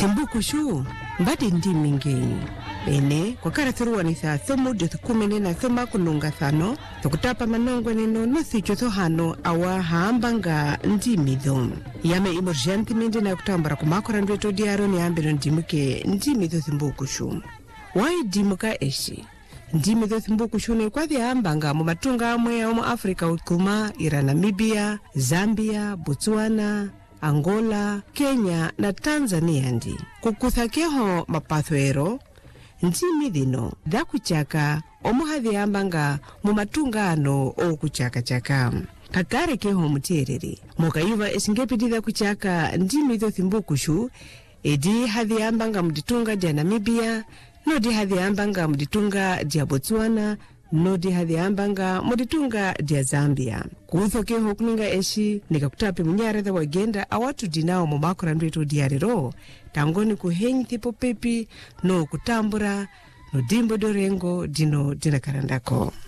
Timbukushu mbadi ndimi ngenyi ene kwa karathuruwa ni saa thomu jo thukumene na thoma kununga thano thukutapa manongwe neno nothicho thohano awa haambanga ndimi dho yame emergente mende na kutambara kumakora ndweto diaro ni ambeno ndimuke ndimi dho Timbukushu wai dimuka eshi ndimi dho Timbukushu ni kwa thiambanga mu matunga amwe ya mu Afrika ukuma ira Namibia, Zambia, Botswana, Angola, Kenya na Tanzania ndi kukuthakeho mapathwero ndimi dhino dhakuchaka omuhathiambanga mu matungano okuchaka-chaka kakare keho mutierere mukaiva esingepititha kuchaka ndimi dho Timbukushu edi hathiambanga muditunga dia Namibia nodi hathiambanga muditunga dia Botswana nodi hathiambanga muditunga dia Zambia kuthokeho kuninga eshi nikakutape munyaretha wagenda awatu dinao mumakora ndweto diarero tangoni kuhenyi tipo pepi no kutambura no dimbo dorengo dino dinakarandako.